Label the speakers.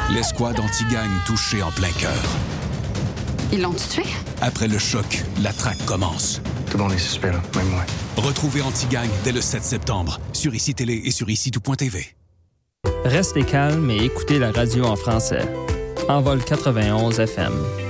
Speaker 1: L'escouade anti-gang touchée en plein cœur.
Speaker 2: Ils l'ont tué?
Speaker 1: Après le choc, la traque commence.
Speaker 3: Tout le monde est suspect, là, même moi.
Speaker 1: Retrouvez Anti-Gang dès le 7 septembre sur ICI Télé et sur ICI-tout.tv.
Speaker 4: Restez calme et écoutez la radio en français. Envol 91 FM.